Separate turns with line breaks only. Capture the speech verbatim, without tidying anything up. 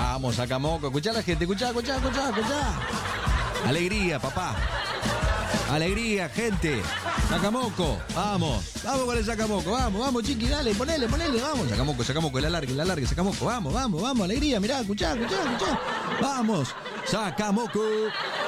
Vamos, Sacamoco. Escuchá a la gente, escuchá, escuchá, escuchá, escuchá. Alegría, papá. Alegría, gente. Sacamoco, vamos. Vamos con el Sacamoco, vamos, vamos, chiqui, dale, ponele, ponele, vamos. Sacamoco, Sacamoco, el alargue, el alargue, Sacamoco, vamos, vamos, vamos, alegría, mirá, escuchá, escuchá, escuchá. Vamos, Sacamoco.